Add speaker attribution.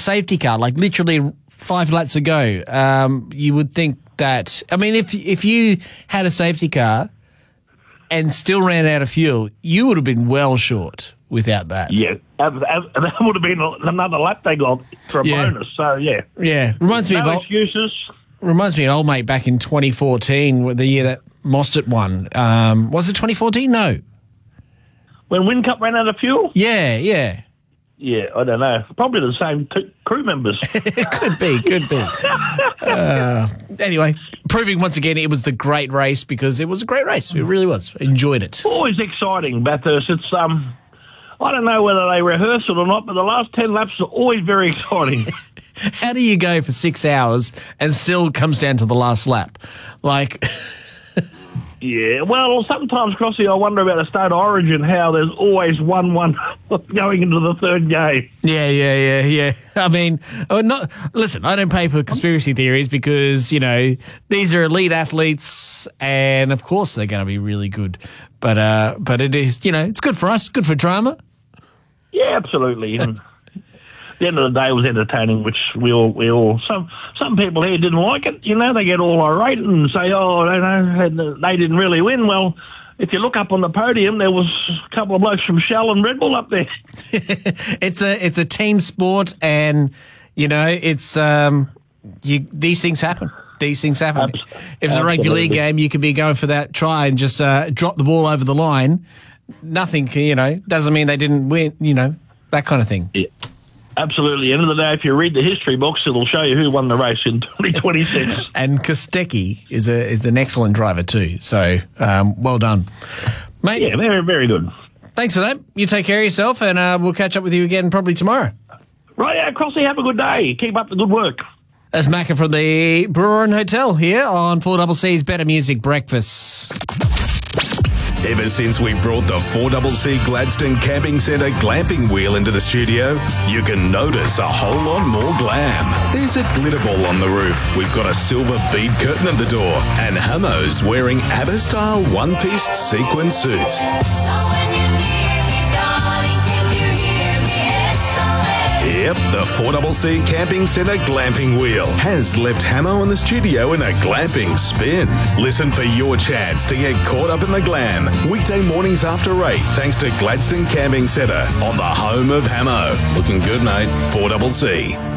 Speaker 1: safety car, like literally 5 laps ago, you would think that, I mean, if you had a safety car and still ran out of fuel, you would have been well short without that.
Speaker 2: Yeah, that would have been another lap they got for a bonus. So
Speaker 1: yeah. Reminds me
Speaker 2: no
Speaker 1: of
Speaker 2: excuses.
Speaker 1: Reminds me of old mate back in 2014, the year that Mostert won. Was it 2014? No.
Speaker 2: When Whincup ran out of fuel?
Speaker 1: Yeah.
Speaker 2: Yeah, I don't know. Probably the same crew members.
Speaker 1: Could be. Anyway, proving once again it was the great race, because it was a great race. It really was. Enjoyed it.
Speaker 2: Always exciting, Bathurst. It's I don't know whether they rehearse it or not, but the last 10 laps are always very exciting.
Speaker 1: How do you go for 6 hours and still comes down to the last lap? Like...
Speaker 2: Yeah, well, sometimes, Crossy, I wonder about the State of Origin, how there's always 1-1 going into the third game.
Speaker 1: Yeah. I mean, listen, I don't pay for conspiracy theories because, you know, these are elite athletes and, of course, they're going to be really good. But it is, you know, it's good for us, good for drama.
Speaker 2: Yeah, absolutely. And at the end of the day, it was entertaining, which we all some people here didn't like it. You know, they get all irate and say, they didn't really win. Well, if you look up on the podium, there was a couple of blokes from Shell and Red Bull up there.
Speaker 1: It's a team sport, and you know, it's these things happen. These things happen. If it's a rugby league game, you could be going for that try and just drop the ball over the line. Nothing, you know, doesn't mean they didn't win. You know, that kind of thing.
Speaker 2: Yeah. Absolutely. End of the day, if you read the history books, it'll show you who won the race in 2026.
Speaker 1: And Kostecki is an excellent driver too. So, well done, mate.
Speaker 2: Yeah, very, very good.
Speaker 1: Thanks for that. You take care of yourself, and we'll catch up with you again probably tomorrow.
Speaker 2: Right, Crossy, have a good day. Keep up the good work.
Speaker 1: That's Macca from the Brewer and Hotel here on 4CC's Better Music Breakfast.
Speaker 3: Ever since we brought the 4CC Gladstone Camping Centre glamping wheel into the studio, you can notice a whole lot more glam. There's a glitter ball on the roof, we've got a silver bead curtain at the door, and Hamo's wearing ABBA-style one-piece sequin suits. Yep, the 4CC Camping Centre glamping wheel has left Hamo in the studio in a glamping spin. Listen for your chance to get caught up in the glam. Weekday mornings after 8, thanks to Gladstone Camping Centre on the home of Hamo. Looking good, mate. 4CC.